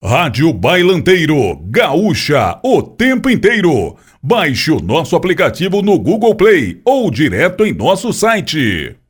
Rádio Bailanteiro, gaúcha, o tempo inteiro. Baixe o nosso aplicativo no Google Play ou direto em nosso site.